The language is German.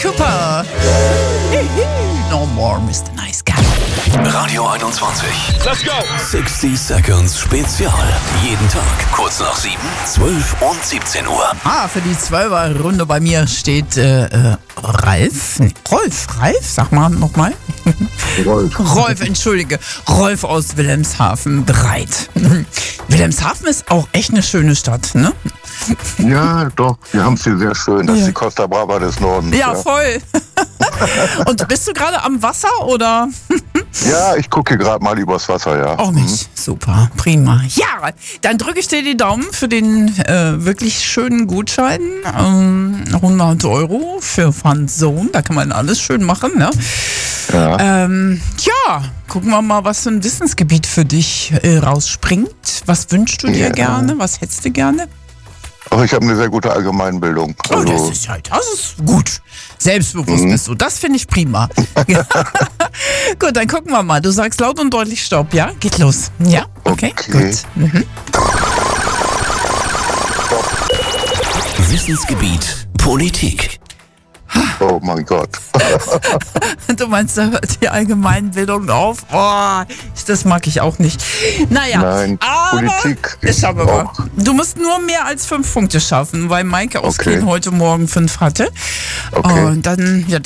Cooper. No more, Mr. Nice Guy. Radio 21. Let's go! 60 Seconds Spezial. Jeden Tag kurz nach 7, 12 und 17 Uhr. Für die 12er-Runde bei mir steht Ralf, sag mal nochmal. Rolf, entschuldige. Rolf aus Wilhelmshaven bereit. Wilhelmshaven ist auch echt eine schöne Stadt, ne? Ja, doch. Wir haben es hier sehr schön. Das ist die Costa Brava des Nordens. Ja, voll. Und bist du gerade am Wasser, oder? Ja, ich gucke gerade mal übers Wasser, ja. Oh Mensch, super, prima. Ja, dann drücke ich dir die Daumen für den wirklich schönen Gutschein. 100 € für Fun Zone, da kann man alles schön machen, ne? Ja. Ja, gucken wir mal, was für ein Wissensgebiet für dich rausspringt. Was wünschst du dir gerne? Was hättest du gerne? Ach, ich habe eine sehr gute Allgemeinbildung. Oh, das ist gut. Selbstbewusst bist du. Das finde ich prima. Gut, dann gucken wir mal. Du sagst laut und deutlich Stopp, ja? Geht los. Ja? Okay. Gut. Wissensgebiet Politik. Oh mein Gott. Du meinst, da hört die Allgemeinbildung auf? Oh, das mag ich auch nicht. Naja, Nein, aber Politik schauen wir ist mal. auch... Du musst nur mehr als 5 Punkte schaffen, weil Maike aus Okay. Kien heute Morgen 5 hatte. Okay. Und dann, ja,